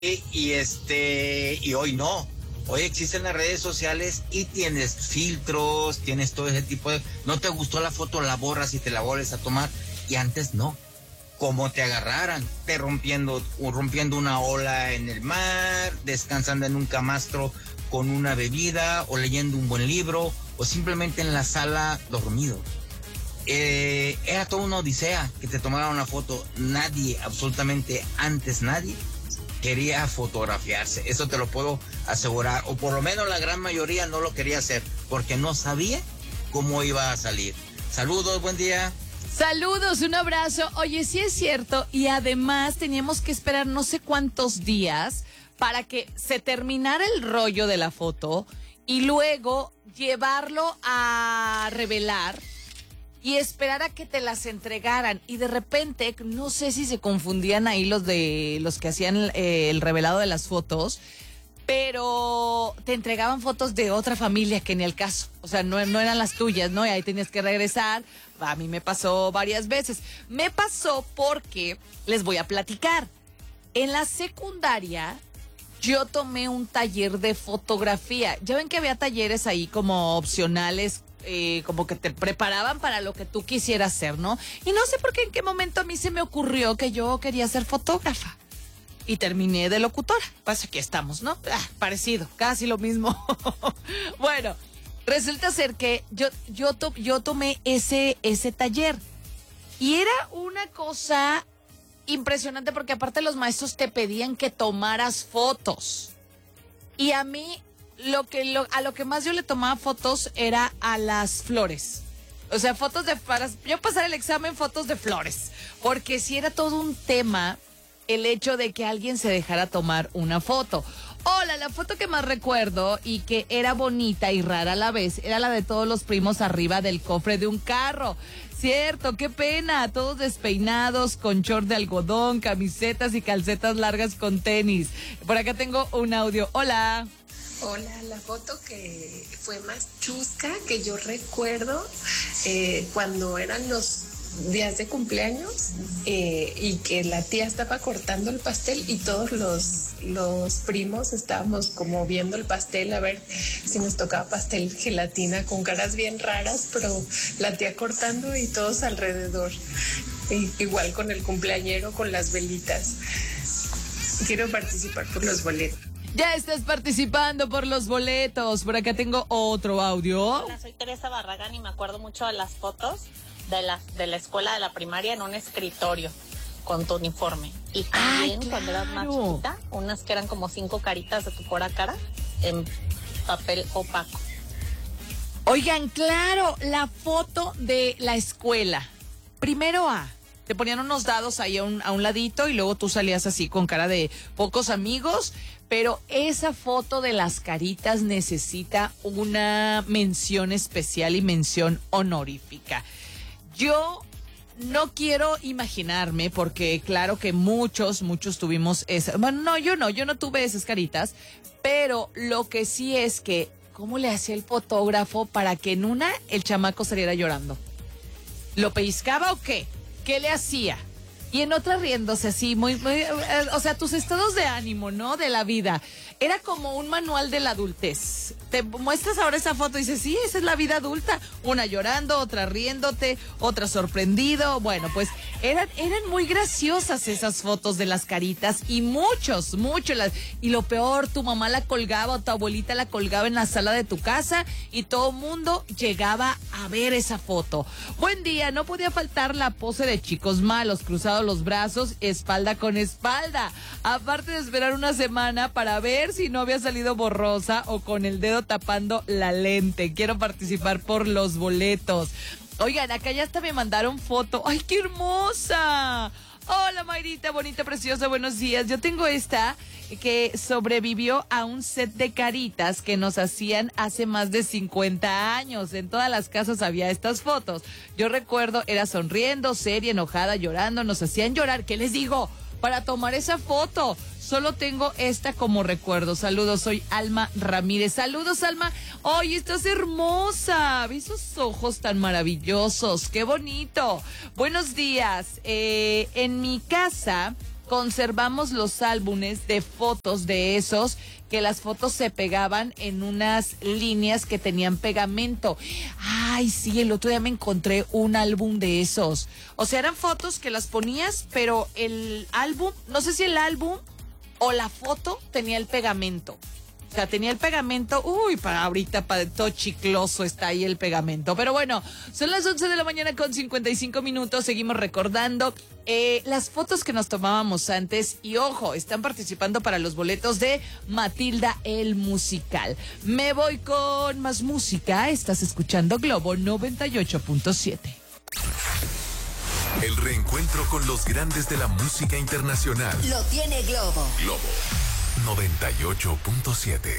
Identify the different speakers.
Speaker 1: y hoy no. Hoy existen las redes sociales y tienes filtros, tienes todo ese tipo de... No te gustó la foto, la borras y te la vuelves a tomar. Y antes no. Como te agarraran, rompiendo una ola en el mar, descansando en un camastro con una bebida, o leyendo un buen libro, o simplemente en la sala dormido. Era toda una odisea que te tomaran una foto. Nadie, absolutamente antes nadie, quería fotografiarse. Eso te lo puedo asegurar. O por lo menos la gran mayoría no lo quería hacer, porque no sabía cómo iba a salir. Saludos, buen día.
Speaker 2: Saludos, un abrazo. Oye, sí es cierto, y además teníamos que esperar no sé cuántos días para que se terminara el rollo de la foto y luego llevarlo a revelar y esperar a que te las entregaran. Y de repente, no sé si se confundían ahí los que hacían el revelado de las fotos, pero te entregaban fotos de otra familia que ni el caso. O sea, no eran las tuyas, ¿no? Y ahí tenías que regresar. A mí me pasó varias veces. Me pasó porque, les voy a platicar. En la secundaria, yo tomé un taller de fotografía. Ya ven que había talleres ahí como opcionales, como que te preparaban para lo que tú quisieras ser, ¿no? Y no sé por qué, en qué momento a mí se me ocurrió que yo quería ser fotógrafa. Y terminé de locutora. Pues aquí estamos, ¿no? Parecido, casi lo mismo. Bueno, resulta ser que yo tomé ese taller. Y era una cosa impresionante porque aparte los maestros te pedían que tomaras fotos. Y a mí a lo que más yo le tomaba fotos era a las flores. O sea, para yo pasar el examen, fotos de flores. Porque si era todo un tema el hecho de que alguien se dejara tomar una foto. Hola, la foto que más recuerdo y que era bonita y rara a la vez era la de todos los primos arriba del cofre de un carro. Cierto, qué pena, todos despeinados, con short de algodón, camisetas y calcetas largas con tenis. Por acá tengo un audio. Hola.
Speaker 3: Hola, la foto que fue más chusca que yo recuerdo cuando eran los días de cumpleaños y que la tía estaba cortando el pastel y todos los primos estábamos como viendo el pastel a ver si nos tocaba pastel gelatina con caras bien raras, pero la tía cortando y todos alrededor. Igual con el cumpleañero, con las velitas. Quiero participar por los boletos.
Speaker 2: Ya estás participando por los boletos. Por acá tengo otro audio.
Speaker 4: Hola, soy Teresa Barragán y me acuerdo mucho de las fotos de la escuela de la primaria en un escritorio con tu uniforme. Y también cuando eras más chiquita, unas que eran como 5 caritas de tu pura cara en papel opaco.
Speaker 2: Oigan, claro, la foto de la escuela. Primero te ponían unos dados ahí a un ladito y luego tú salías así con cara de pocos amigos, pero esa foto de las caritas necesita una mención especial y mención honorífica. Yo no quiero imaginarme, porque claro que muchos tuvimos esa. Bueno, no, yo no tuve esas caritas, pero lo que sí es que, ¿cómo le hacía el fotógrafo para que en una el chamaco saliera llorando? ¿Lo pellizcaba o qué? ¿Qué le hacía? Y en otra riéndose así, muy, o sea, tus estados de ánimo, ¿no? De la vida. Era como un manual de la adultez. Te muestras ahora esa foto y dices, sí, esa es la vida adulta. Una llorando, otra riéndote, otra sorprendido. Bueno, pues eran muy graciosas esas fotos de las caritas y muchos. Y lo peor, tu mamá la colgaba o tu abuelita la colgaba en la sala de tu casa y todo mundo llegaba a ver esa foto. Buen día, no podía faltar la pose de chicos malos, cruzados los brazos, espalda con espalda. Aparte de esperar una semana para ver si no había salido borrosa o con el dedo tapando la lente. Quiero participar por los boletos. Oigan, acá ya hasta me mandaron foto. ¡Ay, qué hermosa! Hola, Mayrita, bonita, preciosa, buenos días. Yo tengo esta que sobrevivió a un set de caritas que nos hacían hace más de 50 años. En todas las casas había estas fotos. Yo recuerdo, era sonriendo, seria, enojada, llorando. Nos hacían llorar. ¿Qué les digo? Para tomar esa foto. Solo tengo esta como recuerdo. Saludos, soy Alma Ramírez. Saludos, Alma. Oye, estás hermosa. Ve esos ojos tan maravillosos. Qué bonito. Buenos días. En mi casa conservamos los álbumes de fotos de esos, que las fotos se pegaban en unas líneas que tenían pegamento. Ay, sí, el otro día me encontré un álbum de esos. O sea, eran fotos que las ponías, pero el álbum, no sé si el álbum o la foto tenía el pegamento. O sea, tenía el pegamento, para ahorita, para todo chicloso está ahí el pegamento. Pero bueno, son las 11 de la mañana con 55 minutos, seguimos recordando las fotos que nos tomábamos antes. Y ojo, están participando para los boletos de Matilda el Musical. Me voy con más música, estás escuchando Globo 98.7.
Speaker 5: El reencuentro con los grandes de la música internacional.
Speaker 6: Lo tiene Globo.
Speaker 5: Globo 98.7.